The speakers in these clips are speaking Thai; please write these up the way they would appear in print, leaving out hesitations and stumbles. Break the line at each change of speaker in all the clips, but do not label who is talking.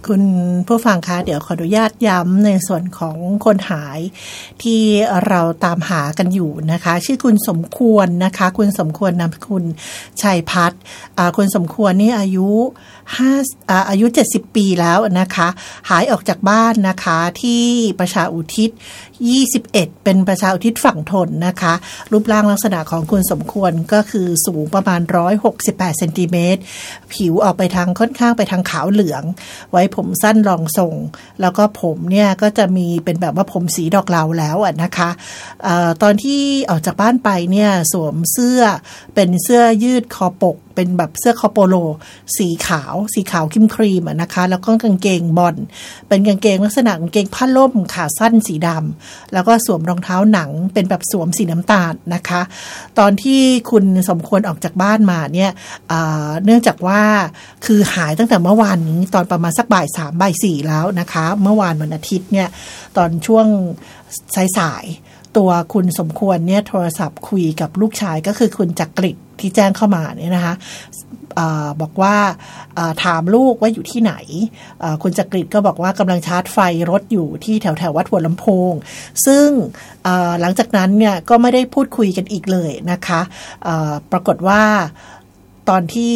คุณผู้ฟังคะเดี๋ยวขออนุญาตย้ำในส่วนของคนหายที่เราตามหากันอยู่นะคะชื่อคุณสมควรนะคะคุณสมควรนามสกุลชัยพัฒน์คุณสมควรนี่อายุ70 ปีแล้วนะคะหายออกจากบ้านนะคะที่ประชาอุทิศ21เป็นประชาอุทิศฝั่งทนนะคะรูปร่างลักษณะของคุณสมควรก็คือสูงประมาณ168 เซนติเมตรผิวออกไปทางค่อนข้างไปทางขาวเหลืองไว้ผมสั้นรองทรงแล้วก็ผมเนี่ยก็จะมีเป็นแบบว่าผมสีดอกเหลาแล้วนะคะตอนที่ออกจากบ้านไปเนี่ยสวมเสื้อเป็นเสื้อยืดคอปกเป็นแบบเสื้อคอโปโลสีขาวครีมนะคะแล้วก็กางเกงบอลเป็นกางเกงลักษณะกางเกงผ้าล่มขาสั้นสีดำแล้วก็สวมรองเท้าหนังเป็นแบบสวมสีน้ำตาลนะคะตอนที่คุณสมควรออกจากบ้านมาเนี่ยเนื่องจากว่าคือหายตั้งแต่เมื่อวานนี้ตอนประมาณสักบ่าย 3 บ่าย 4แล้วนะคะเมื่อวานวันอาทิตย์เนี่ยตอนช่วงสายตัวคุณสมควรเนี่ยโทรศัพท์คุยกับลูกชายก็คือคุณจักริดที่แจ้งเข้ามาเนี่ยนะคะบอกว่าถามลูกว่าอยู่ที่ไหนคุณจักริดก็บอกว่ากำลังชาร์จไฟรถอยู่ที่แถววัดหัวลำโพงซึ่งหลังจากนั้นเนี่ยก็ไม่ได้พูดคุยกันอีกเลยนะคะปรากฏว่าตอนที่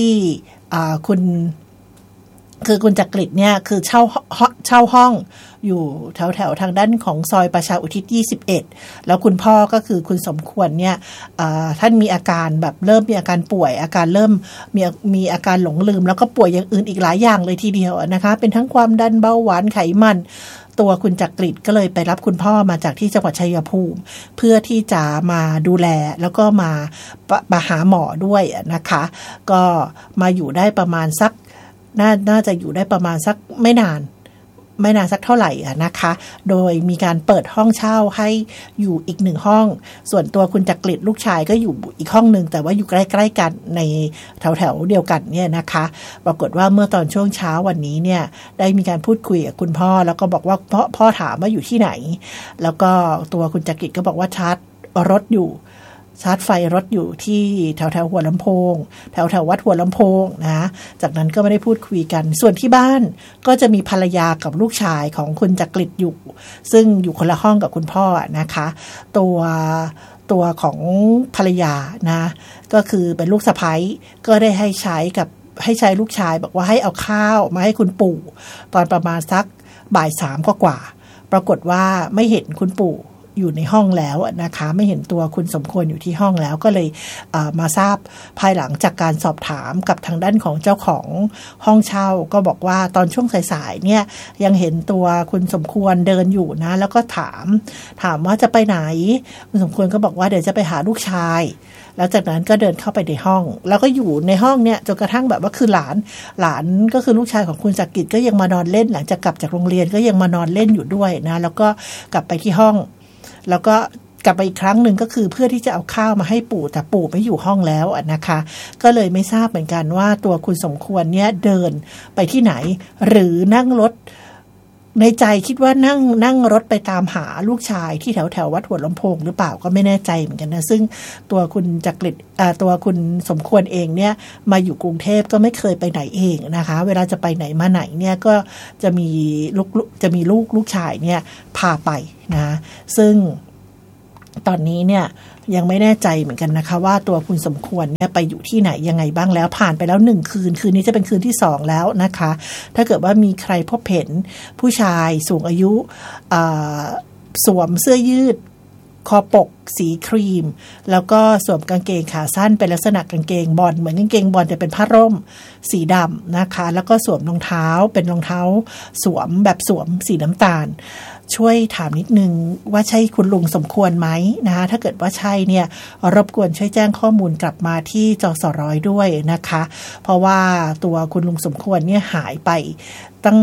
คุณจักริดเนี่ยคือเช่าห้องอยู่แถวทางด้านของซอยประชาอุทิศ21แล้วคุณพ่อก็คือคุณสมควรเนี่ยท่านมีอาการแบบเริ่มมีอาการป่วยอาการเริ่มมีอาการหลงลืมแล้วก็ป่วยอย่างอื่นอีกหลายอย่างเลยทีเดียวนะคะเป็นทั้งความดันเบาหวานไขมันตัวคุณจักริดก็เลยไปรับคุณพ่อมาจากที่จังหวัดชัยภูมิเพื่อที่จะมาดูแลแล้วก็มาหาหมอด้วยนะคะก็มาอยู่ได้ประมาณสักน่าจะอยู่ได้ประมาณสักไม่นานสักเท่าไหร่นะคะโดยมีการเปิดห้องเช่าให้อยู่อีก1ห้องส่วนตัวคุณจักริดลูกชายก็อยู่อีกห้องนึงแต่ว่าอยู่ใกล้ๆกันในแถวเดียวกันเนี่ยนะคะปรากฏว่าเมื่อตอนช่วงเช้าวันนี้เนี่ยได้มีการพูดคุยกับคุณพ่อแล้วก็บอกว่าพ่อถามว่าอยู่ที่ไหนแล้วก็ตัวคุณจักริดก็บอกว่าชาร์จไฟรถอยู่ที่แถวหัวลำโพงแถววัดหัวลำโพงนะจากนั้นก็ไม่ได้พูดคุยกันส่วนที่บ้านก็จะมีภรรยากับลูกชายของคุณจักริดอยู่ซึ่งอยู่คนละห้องกับคุณพ่อนะคะตัวของภรรยานะก็คือเป็นลูกสะใภ้ก็ได้ให้ใช้ลูกชายบอกว่าให้เอาข้าวมาให้คุณปู่ตอนประมาณสักบ่าย 3กว่าปรากฏว่าไม่เห็นคุณปู่อยู่ในห้องแล้วนะคะไม่เห็นตัวคุณสมควรอยู่ที่ห้องแล้วก็เลยมาทราบภายหลังจากการสอบถามกับทางด้านของเจ้าของห้องเช่าก็บอกว่าตอนช่วงสายๆเนี่ยยังเห็นตัวคุณสมควรเดินอยู่นะแล้วก็ถามว่าจะไปไหนคุณสมควรก็บอกว่าเดี๋ยวจะไปหาลูกชายแล้วจากนั้นก็เดินเข้าไปในห้องแล้วก็อยู่ในห้องเนี่ยจนกระทั่งแบบว่าคือหลานก็คือลูกชายของคุณจักริดก็ยังมานอนเล่นหลังจากกลับจากโรงเรียนก็ยังมานอนเล่นอยู่ด้วยนะแล้วก็กลับไปที่ห้องแล้วก็กลับไปอีกครั้งหนึ่งก็คือเพื่อที่จะเอาข้าวมาให้ปู่แต่ปู่ไม่อยู่ห้องแล้วนะคะก็เลยไม่ทราบเหมือนกันว่าตัวคุณสมควรเนี่ยเดินไปที่ไหนหรือนั่งรถในใจคิดว่านั่งรถไปตามหาลูกชายที่แถววัดหัวลำโพงหรือเปล่าก็ไม่แน่ใจเหมือนกันนะซึ่งตัวคุณจักริดตัวคุณสมควรเองเนี่ยมาอยู่กรุงเทพก็ไม่เคยไปไหนเองนะคะเวลาจะไปไหนมาไหนเนี่ยก็จะมีลูกชายเนี่ยพาไปนะซึ่งตอนนี้เนี่ยยังไม่แน่ใจเหมือนกันนะคะว่าตัวคุณสมควรเนี่ยไปอยู่ที่ไหนยังไงบ้างแล้วผ่านไปแล้ว1คืนนี้จะเป็นคืนที่2แล้วนะคะถ้าเกิดว่ามีใครพบเห็นผู้ชายสูงอายุสวมเสื้อยืดคอปกสีครีมแล้วก็สวมกางเกงขาสั้นเป็นลักษณะกางเกงบอลเหมือนกางเกงบอลแต่เป็นผ้าร่มสีดำนะคะแล้วก็สวมรองเท้าเป็นรองเท้าสวมสีน้ำตาลช่วยถามนิดนึงว่าใช่คุณลุงสมควรไหมนะคะถ้าเกิดว่าใช่เนี่ยรบกวนช่วยแจ้งข้อมูลกลับมาที่จสร้อยด้วยนะคะเพราะว่าตัวคุณลุงสมควรเนี่ยหายไปตั้ง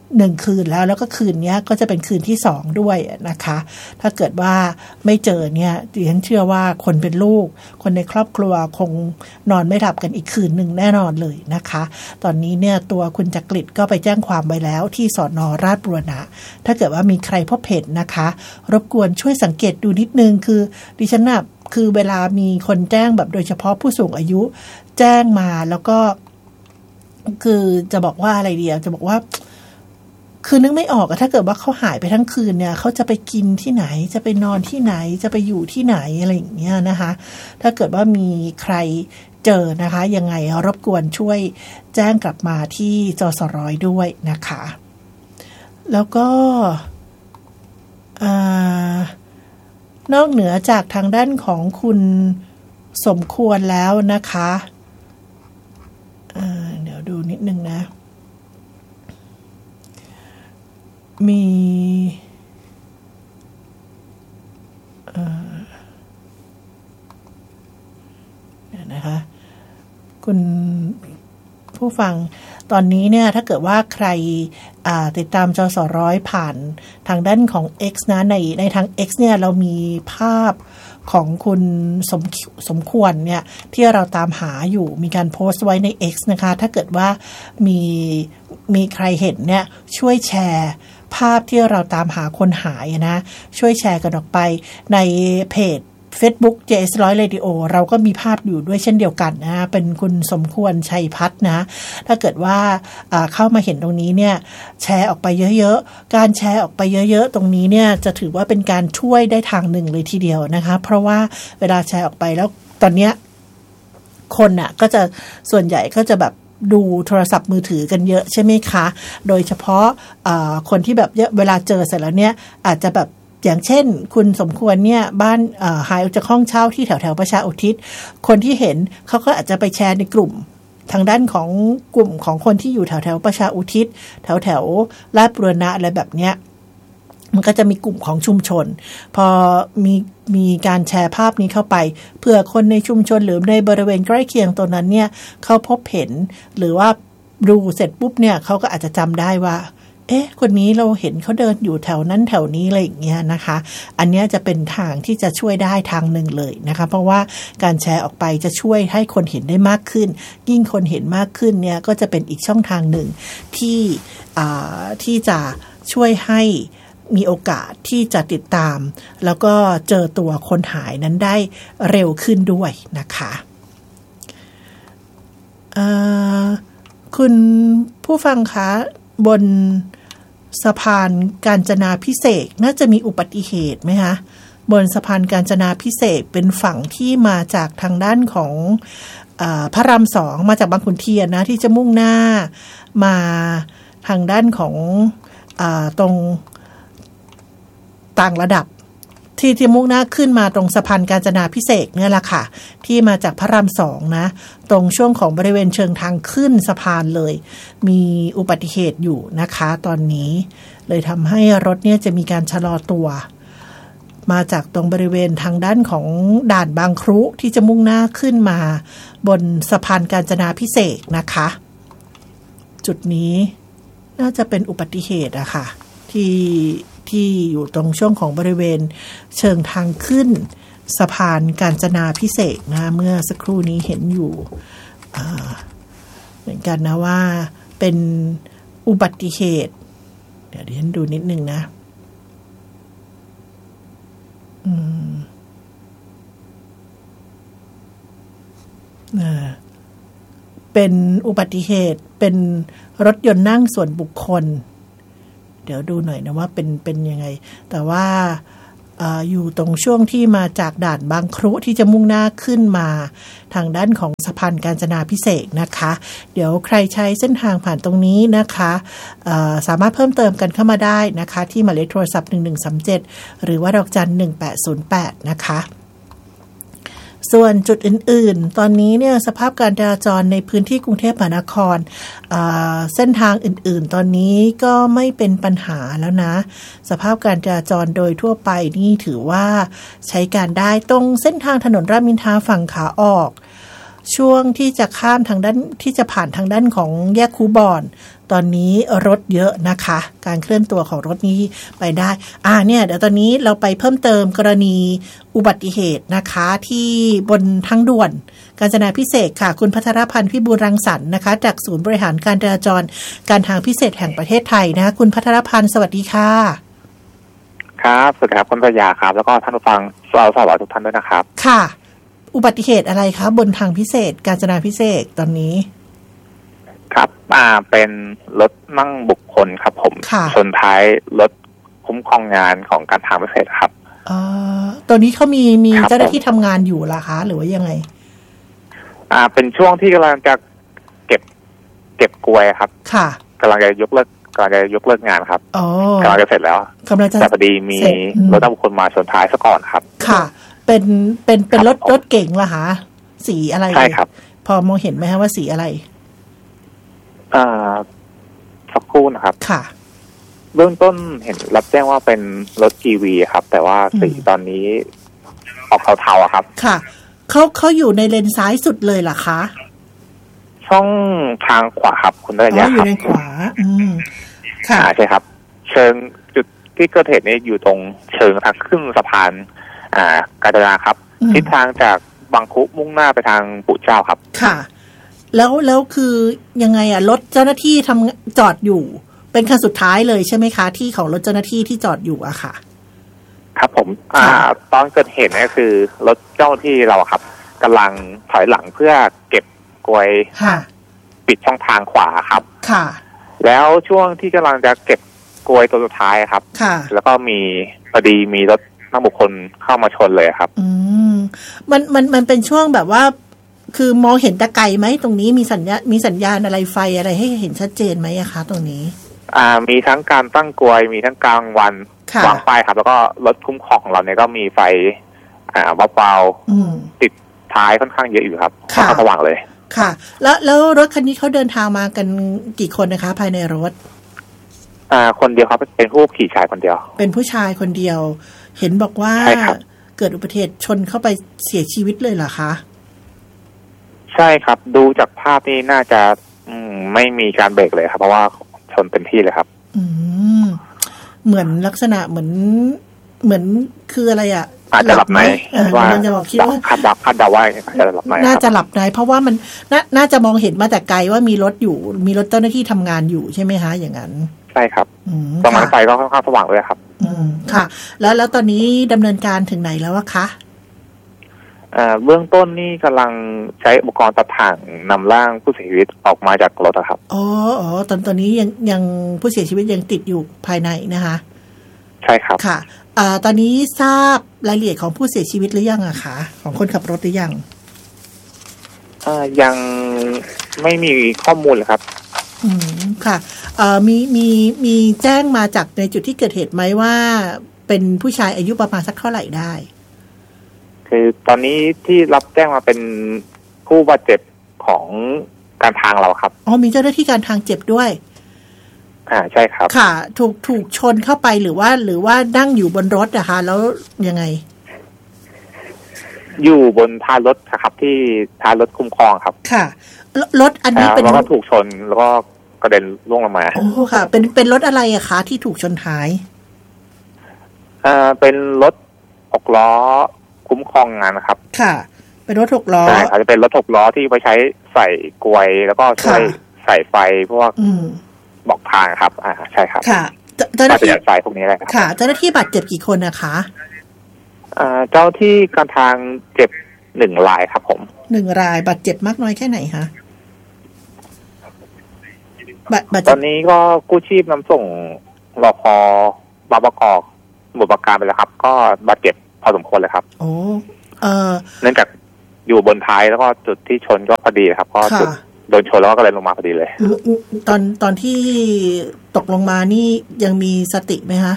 1คืนแล้วก็คืนนี้ก็จะเป็นคืนที่2ด้วยนะคะถ้าเกิดว่าไม่เจอเนี่ยดิฉันเชื่อว่าคนเป็นลูกคนในครอบครัวคงนอนไม่หลับกันอีกคืนหนึ่งแน่นอนเลยนะคะตอนนี้เนี่ยตัวคุณจักริดก็ไปแจ้งความไว้แล้วที่สน.ราชบุรณะถ้าเกิดว่ามีใครพบเห็นนะคะรบกวนช่วยสังเกตดูนิดนึงคือดิฉันน่ะคือเวลามีคนแจ้งแบบโดยเฉพาะผู้สูงอายุแจ้งมาแล้วก็คือจะบอกว่าอะไรดีจะบอกว่าคือนึกไม่ออกอะถ้าเกิดว่าเขาหายไปทั้งคืนเนี่ยเขาจะไปกินที่ไหนจะไปนอนที่ไหนจะไปอยู่ที่ไหนอะไรอย่างเงี้ยนะคะถ้าเกิดว่ามีใครเจอนะคะยังไงรบกวนช่วยแจ้งกลับมาที่จสร้อยด้วยนะคะแล้วก็นอกเหนือจากทางด้านของคุณสมควรแล้วนะคะเดี๋ยวดูนิดนึงนะมีนะคะคุณผู้ฟังตอนนี้เนี่ยถ้าเกิดว่าใครติดตามจสร้อยผ่านทางด้านของ X นะในทาง X เนี่ยเรามีภาพของคุณสมควรเนี่ยที่เราตามหาอยู่มีการโพสต์ไว้ใน X นะคะถ้าเกิดว่ามีใครเห็นเนี่ยช่วยแชร์ภาพที่เราตามหาคนหายนะช่วยแชร์กันออกไปในเพจ Facebook JS100 Radio เราก็มีภาพอยู่ด้วยเช่นเดียวกันนะเป็นคุณสมควรชัยพัฒน์นะถ้าเกิดว่าเข้ามาเห็นตรงนี้เนี่ยแชร์ออกไปเยอะๆการแชร์ออกไปเยอะๆตรงนี้เนี่ยจะถือว่าเป็นการช่วยได้ทางหนึ่งเลยทีเดียวนะคะเพราะว่าเวลาแชร์ออกไปแล้วตอนเนี้ยคนน่ะก็จะส่วนใหญ่ก็จะแบบดูโทรศัพท์มือถือกันเยอะใช่ไหมคะโดยเฉพาะคนที่แบบเวลาเจอเสร็จแล้วเนี่ยอาจจะแบบอย่างเช่นคุณสมควรเนี่ยบ้านหายออกจากห้องเช่าที่แถวประชาอุทิศคนที่เห็นเขาก็อาจจะไปแชร์ในกลุ่มทางด้านของกลุ่มของคนที่อยู่แถวประชาอุทิศแถวลาดบุรณะอะไรแบบเนี้ยมันก็จะมีกลุ่มของชุมชนพอมีการแชร์ภาพนี้เข้าไปเพื่อคนในชุมชนหรือในบริเวณใกล้เคียงตัวนั้นเนี่ยเขาพบเห็นหรือว่าดูเสร็จปุ๊บเนี่ยเขาก็อาจจะจำได้ว่าคนนี้เราเห็นเขาเดินอยู่แถวนั้นแถวนี้อะไรอย่างเงี้ยนะคะอันนี้จะเป็นทางที่จะช่วยได้ทางหนึ่งเลยนะคะเพราะว่าการแชร์ออกไปจะช่วยให้คนเห็นได้มากขึ้นยิ่งคนเห็นมากขึ้นเนี่ยก็จะเป็นอีกช่องทางหนึ่งที่จะช่วยให้มีโอกาสที่จะติดตามแล้วก็เจอตัวคนหายนั้นได้เร็วขึ้นด้วยนะคะคุณผู้ฟังคะบนสะพานกาญจนาภิเษกน่าจะมีอุบัติเหตุไหมคะบนสะพานกาญจนาภิเษกเป็นฝั่งที่มาจากทางด้านของพระราม2มาจากบางขุนเทียนนะที่จะมุ่งหน้ามาทางด้านของตรงต่างระดับที่มุ่งหน้าขึ้นมาตรงสะพานกาญจนาภิเษกเนี่ยแหละค่ะที่มาจากพระราม2นะตรงช่วงของบริเวณเชิงทางขึ้นสะพานเลยมีอุบัติเหตุอยู่นะคะตอนนี้เลยทำให้รถเนี่ยจะมีการชะลอตัวมาจากตรงบริเวณทางด้านของด่านบางครุที่จะมุ่งหน้าขึ้นมาบนสะพานกาญจนาภิเษกนะคะจุดนี้น่าจะเป็นอุบัติเหตุอะค่ะที่อยู่ตรงช่วงของบริเวณเชิงทางขึ้นสะพานกาญจนาภิเษกนะเมื่อสักครู่นี้เห็นอยู่เหมือนกันนะว่าเป็นอุบัติเหตุเดี๋ยวดิฉันดูนิดนึงนะเป็นอุบัติเหตุเป็นรถยนต์นั่งส่วนบุคคลเดี๋ยวดูหน่อยนะว่าเป็นยังไงแต่ว่าอยู่ตรงช่วงที่มาจากด่านบางครุที่จะมุ่งหน้าขึ้นมาทางด้านของสะพานกาญจนาภิเษกนะคะเดี๋ยวใครใช้เส้นทางผ่านตรงนี้นะคะสามารถเพิ่มเติมกันเข้ามาได้นะคะที่หมายเลขโทรศัพท์1137หรือว่าดอกจัน1808นะคะส่วนจุดอื่นๆตอนนี้เนี่ยสภาพการจราจรในพื้นที่กรุงเทพมหานครเส้นทางอื่นๆตอนนี้ก็ไม่เป็นปัญหาแล้วนะสภาพการจราจรโดยทั่วไปนี่ถือว่าใช้การได้ตรงเส้นทางถนนรามอินทราฝั่งขาออกช่วงที่จะข้ามทางด้านที่จะผ่านทางด้านของแยกคูบอนตอนนี้รถเยอะนะคะการเคลื่อนตัวของรถนี้ไปได้เนี่ยเดี๋ยวตอนนี้เราไปเพิ่มเติมกรณีอุบัติเหตุนะคะที่บนทางด่วนกาญจนาภิเษกค่ะคุณพัทรพันธ์พิบูลรังสรรค์นะคะจากศูนย์บริหารการจราจรการทางพิเศษแห่งประเทศไทยนะคะคุณพัทรพันธ์สวัสดีค่ะ
ครับสวัสดีครับคุณปยาครับแล้วก็ท่านผู้ฟังสวัสดีทุกท่านด้วยนะครับ
ค่ะอุบัติเหตุอะไรคะบนทางพิเศษกาญจนาภิเษกตอนนี้
ครับเป็นรถนั่งบุคคนครับผมชนท้ายรถคุ้มครองงานของการทางพิเศษครับ
ตัวนี้เขามีเจ้าหน้าที่ทำงานอยู่ล่ะคะหรือว่ายังไง
เป็นช่วงที่กำลังจะเก็บกลวยครับ
ค่ะ
กำลังจะยกเลิกงานครับกำลังจะเสร็จแล้วแต่พอดีมีรถบุคคลมาชนท้ายซะก่อนครับ
ค่ะเป็นรถเก๋งล่ะคะสีอะไร
ใช่ครับ
พอมองเห็นไหมคะว่าสีอะไร
สักครู่นะครับ
ค่ะ
เบื้องต้นเห็นรับแจ้งว่าเป็นรถ EV ครับแต่ว่าสีตอนนี้ออกเทาๆครับ
ค่ะเขาอยู่ในเลนซ้ายสุดเลยเหรอคะ
ช่องทางขวาครับคุณได้ยังครับ
อยู่ในขวา
ค่ะใช่ครับเชิงจุดที่เกิดเหตุนี้อยู่ตรงเชิงทางขึ้นสะพานกาญจนาครับทิศทางจากบางคุมุ่งหน้าไปทางปู่เจ้าครับ
ค่ะแล้วคือยังไงรถเจ้าหน้าที่จอดอยู่เป็นคันสุดท้ายเลยใช่ไหมคะที่ของรถเจ้าหน้าที่ที่จอดอยู่อะค่ะ
ครับผมตอนเกิดเหตุนี่คือรถเจ้าหน้าที่เราครับกำลังถอยหลังเพื่อเก็บกลวยปิดช่องทางขวาครับ
ค่ะ
แล้วช่วงที่กำลังจะเก็บกลวยตัวสุดท้ายครับ
ค่ะ
แล้วก็พอดีมีรถนั่งบุคคลเข้ามาชนเลยครับ
มันเป็นช่วงแบบว่าคือมองเห็นตะไกลไหมตรงนี้มีสัญญาณอะไรไฟอะไรให้เห็นชัดเจนไหมอะคะตรงนี้
มีทั้งการตั้งกลวยมีทั้งกลางวันวางป้ายครับแล้วก็รถคุ้มครองของเราเนี่ยก็มีไฟเบาๆติดท้ายค่อนข้างเยอะอยู่ครับค่อนข้างสว่างเลย
ค่ะแล้วรถคันนี้เขาเดินทางมากันกี่คนนะคะภายในรถ
คนเดียวครับเป็นผู้ขี่ชายคนเดียว
เป็นผู้ชายคนเดียวเห็นบอกว่าเกิดอุบัติเหตุชนเข้าไปเสียชีวิตเลยเหรอคะ
ใช่ครับดูจากภาพนี่น่าจะไม่มีการเบรกเลยครับเพราะว่าชนเต็มที่เลยครับ
เหมือนลักษณะเหมือนคืออะไร
อาจจะหลับในว่า
จะบอกคิดว่า
คาดเดาว่าอาจจะหลับใน
น่าจะหลับในเพราะว่ามันน่าจะมองเห็นมาแต่ไกลว่ามีรถอยู่มีรถเจ้าหน้าที่ทำงานอยู่ใช่ไหมคะอย่างนั้น
ใช่ครับตรงนั้นไฟก็ค่อนข้างสว่างเลยครับ
ค่ะแล้วตอนนี้ดำเนินการถึงไหนแล้วคะ
เบื้องต้นนี่กำลังใช้อุปกรณ์ตัดถ่างนำร่างผู้เสียชีวิตออกมาจากรถครับ
ตอนนี้ยังผู้เสียชีวิตยังติดอยู่ภายในนะคะ
ใช่ครับ
ค่ะตอนนี้ทราบรายละเอียดของผู้เสียชีวิตหรือยังอะคะของคนขับรถหรือยัง
ยังไม่มีข้อมูลเลยครับ
ค่ะมีแจ้งมาจากในจุดที่เกิดเหตุไหมว่าเป็นผู้ชายอายุประมาณสักเท่าไหร่ได้
คือตอนนี้ที่รับแจ้งมาเป็นผู้บาดเจ็บของการทางเราครับ
มีเจ้าหน้าที่การทางเจ็บด้วย
ใช่ครับ
ค่ะถูกชนเข้าไปหรือว่านั่งอยู่บนรถนะคะแล้วยังไง
อยู่บนท้ายรถครับที่ท้ายรถคุ้มครองครับ
ค่ะรถอันนี้เป็น
แล้วก็ถูกชนแล้วก็กระเด็นล่วงลงมา
ค่ะเป็นรถอะไรอะคะที่ถูกชนท้าย
เป็นรถ6 ล้อคุ้มครองงานนะครับ
ค่ะเป็นรถ6 ล้อ
ใช่อาจจะเป็นรถ6 ล้อที่ไปใช้ใส่กลวยแล้วก็ช่วยใส่ไฟพวกบอกทางครับใช่ครับ
ค่ะเจ้าหน้าที่
ใส่พวกนี้แหละ
ค่ะเจ้าหน้าที่บาดเจ็บกี่คนนะคะ
เจ้าที่การทางเจ็บ1 รายครับผม
1 รายบาดเจ็บมากน้อยแค่ไหนคะ
ตอนนี้ก็กู้ชีพนำส่งรพ.บางประกอบสมุทรปราการไปแล้วครับก็บาดเจ็บพอสมควรเลยครับเนื่องจากอยู่บนท้ายแล้วก็จุดที่ชนก็พอดีครับก็จุดโดนชนแล้วก็เลยลงมาพอดีเลย
ตอนที่ตกลงมานี่ยังมีสติไหมคะ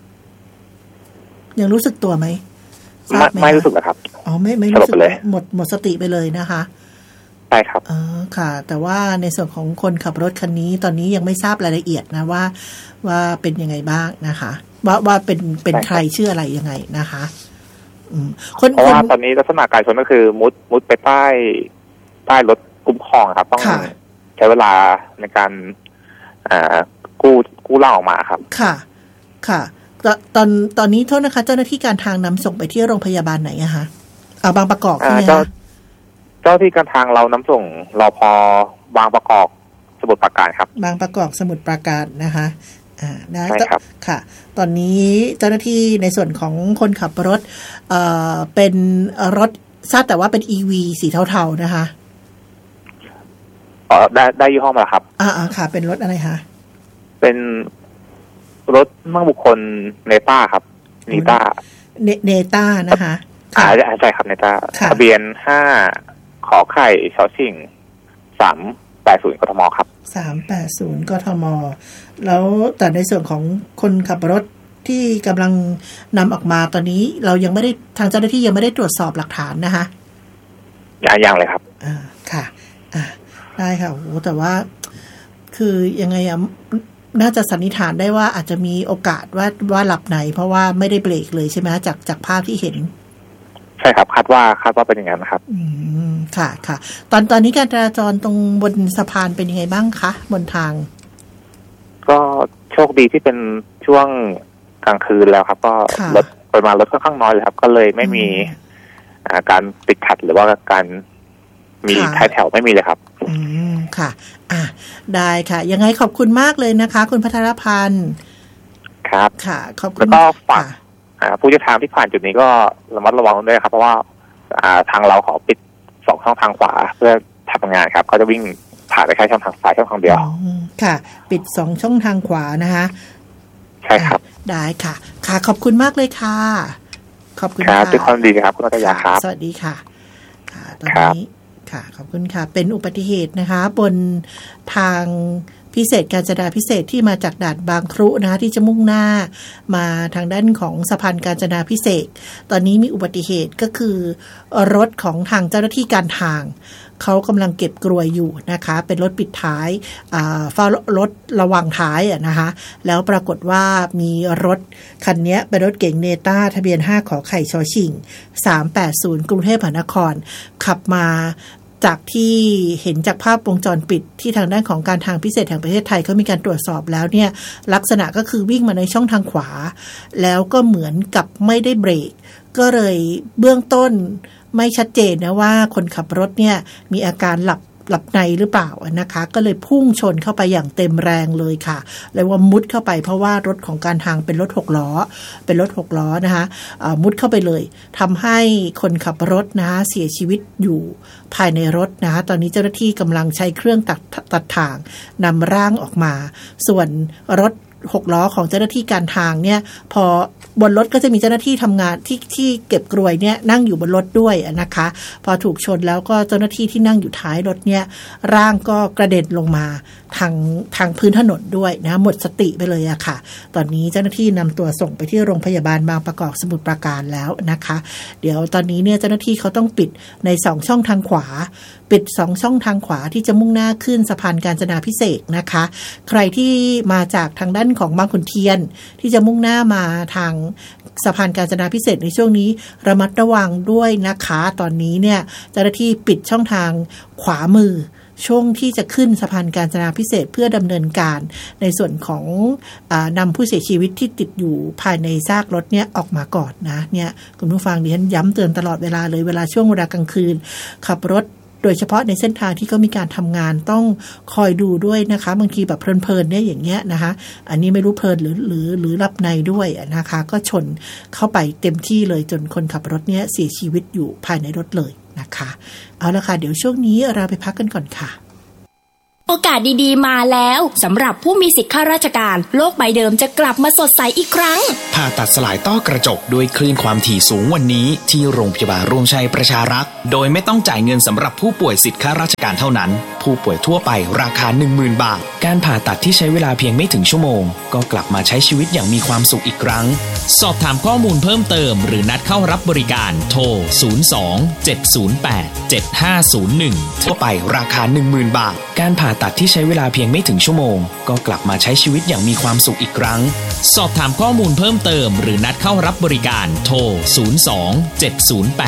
ยังรู้สึกตัวไหม
ไม่รู้สึกนะครับ
ไม่รู้สึกเลยหมดสติไปเลยนะคะ
ใช่ครับ
ค่ะแต่ว่าในส่วนของคนขับรถคันนี้ตอนนี้ยังไม่ทราบรายละเอียดนะว่าเป็นยังไงบ้างนะคะว่าเป็นใครชื่ออะไรยังไงนะคะ
เพราะว่าตอนนี้ลักษณะการชนก็คือมุดไปใต้รถคุ้มครองครับต้องใช้เวลาในการกู้ร่างออกมาครับ
ค่ะตอนนี้โทษนะคะเจ้าหน้าที่การทางนำส่งไปที่โรงพยาบาลไหนอะคะบางประกอบใช่ไหมคะ
เจ้าที่การทางเรานำส่งรพ.บางประกอบสมุทรปราการครับ
บางประกอบสมุทรปราการนะคะ
ใช่ครับ
ค่ะตอนนี้เจ้าหน้าที่ในส่วนของคนขับรถเป็นรถทราบแต่ว่าเป็น EV สีเทาๆนะคะ
ได้ยี่ห้อมาครับ
ค่ะเป็นรถอะไรคะ
เป็นรถนั่งบุคคลเนต้าครับเน
ต้านะคะ
ใช่ครับเนต้าทะเบียน5 ขอไข่ชอชิง380 กทมครับ
380 กทมแล้วแต่ในส่วนของคนขับรถที่กำลังนำออกมาตอนนี้เรายังไม่ได้ทางเจ้าหน้าที่ยังไม่ได้ตรวจสอบหลักฐานนะคะ
ยังเลยครับ
ค่ะได้ค่ะโอ้แต่ว่าคือยังไงน่าจะสันนิษฐานได้ว่าอาจจะมีโอกาสว่าหลับในเพราะว่าไม่ได้เบรกเลยใช่ไหมจากภาพที่เห็น
ใช่ครับคาดว่าเป็นอย่างนั้นนะครับ
ค่ะตอนนี้การจราจรตรงบนสะพานเป็นยังไงบ้างคะบนทาง
ก็โชคดีที่เป็นช่วงกลางคืนแล้วครับก็รถปริมาณรถค่อนข้างน้อยเลยครับก็เลยไม่มีการติดขัดหรือว่าการมีท้ายแถวไม่มีเลยครับ
ค่ะได้ค่ะยังไงขอบคุณมากเลยนะคะคุณพัทรพันธ์
ครับ
ค่ะขอบคุณ
แล้วก็ฝากผู้ใช้ทางที่ผ่านจุดนี้ก็ระมัดระวังด้วยครับเพราะว่าทางเราขอปิด2 ช่องทางขวาเพื่อทำงานครับก็จะวิ่งผ่านไปแค่ช่องทางซ้ายช่องทางเดียว
ค่ะปิด2 ช่องทางขวานะคะ
ใช่ครับ
ได้ค่ะขอบคุณมากเลยค่ะขอบคุณ
ครับด้วยความดีครับคุณนัทยาครับ
สวัสดีค่ะตอนนี้ค่ะขอบคุณค่ะเป็นอุบัติเหตุนะคะบนทางพิเศษกาญจนาพิเศษที่มาจากด่านบางครุนะคะที่จะมุ่งหน้ามาทางด้านของสะพานกาญจนาพิเศษตอนนี้มีอุบัติเหตุก็คือรถของทางเจ้าหน้าที่การทางเขากำลังเก็บกรวยอยู่นะคะเป็นรถปิดท้ายเฝ้ารถระวังท้ายนะคะแล้วปรากฏว่ามีรถคันนี้เป็นรถเก๋งเนต้าทะเบียน5 ขอไข่ชอชิง380กรุงเทพมหานครขับมาจากที่เห็นจากภาพวงจรปิดที่ทางด้านของการทางพิเศษแห่งประเทศไทยเขามีการตรวจสอบแล้วเนี่ยลักษณะก็คือวิ่งมาในช่องทางขวาแล้วก็เหมือนกับไม่ได้เบรกก็เลยเบื้องต้นไม่ชัดเจนนะว่าคนขับรถเนี่ยมีอาการหลับในหรือเปล่านะคะก็เลยพุ่งชนเข้าไปอย่างเต็มแรงเลยค่ะเลยว่ามุดเข้าไปเพราะว่ารถของการทางเป็นรถ6 ล้อนะคะมุดเข้าไปเลยทำให้คนขับรถนะคะเสียชีวิตอยู่ภายในรถนะคะตอนนี้เจ้าหน้าที่กำลังใช้เครื่องตัดถ่างนำร่างออกมาส่วนรถ6 ล้อของเจ้าหน้าที่การทางเนี่ยพอบนรถก็จะมีเจ้าหน้าที่ทำงานที่เก็บกรวยเนี่ยนั่งอยู่บนรถด้วยนะคะพอถูกชนแล้วก็เจ้าหน้าที่ที่นั่งอยู่ท้ายรถเนี่ยร่างก็กระเด็นลงมาทางพื้นถนนด้วยนะหมดสติไปเลยอะค่ะตอนนี้เจ้าหน้าที่นำตัวส่งไปที่โรงพยาบาลบางประกอบสมุทรปราการแล้วนะคะเดี๋ยวตอนนี้เนี่ยเจ้าหน้าที่เขาต้องปิดใน2 ช่องทางขวาปิด2 ช่องทางขวาที่จะมุ่งหน้าขึ้นสะพานกาญจนาพิเศษนะคะใครที่มาจากทางด้านของบางขุนเทียนที่จะมุ่งหน้ามาทางสะพานกาญจนาพิเศษในช่วงนี้ระมัดระวังด้วยนะคะตอนนี้เนี่ยเจ้าหน้าที่ปิดช่องทางขวามือช่วงที่จะขึ้นสะพานกาญจนาพิเศษเพื่อดำเนินการในส่วนของนำผู้เสียชีวิตที่ติดอยู่ภายในซากรถเนี่ยออกมาก่อนนะเนี่ยคุณผู้ฟังดิฉันย้ำเตือนตลอดเวลาเลยเวลาช่วงเวลากลางคืนขับรถโดยเฉพาะในเส้นทางที่เขามีการทำงานต้องคอยดูด้วยนะคะบางทีแบบเพลินๆเนี่ยอย่างเงี้ยนะคะอันนี้ไม่รู้เพลินหรือหลับในด้วยนะคะก็ชนเข้าไปเต็มที่เลยจนคนขับรถเนี่ยเสียชีวิตอยู่ภายในรถเลยนะคะเอาละค่ะเดี๋ยวช่วงนี้เราไปพักกันก่อนค่ะ
โอกาสดีๆมาแล้วสำหรับผู้มีสิทธิข้าราชการโลกใบเดิมจะกลับมาสดใสอีกครั้ง
ผ่าตัดสลายต้อกระจกด้วยคลื่นความถี่สูงวันนี้ที่โรงพยาบาลรวมชัยประชารักษ์โดยไม่ต้องจ่ายเงินสำหรับผู้ป่วยสิทธิข้าราชการเท่านั้นผู้ป่วยทั่วไปราคา 10,000 บาทการผ่าตัดที่ใช้เวลาเพียงไม่ถึงชั่วโมงก็กลับมาใช้ชีวิตอย่างมีความสุขอีกครั้งสอบถามข้อมูลเพิ่มเติมหรือนัดเข้ารับบริการโทร02-708-7501ทั่วไปราคา 10,000 บาทการผ่าตัดที่ใช้เวลาเพียงไม่ถึงชั่วโมงก็กลับมาใช้ชีวิตอย่างมีความสุขอีกครั้งสอบถามข้อมูลเพิ่มเติมหรือนัดเข้ารับบริการโทร02-708-7501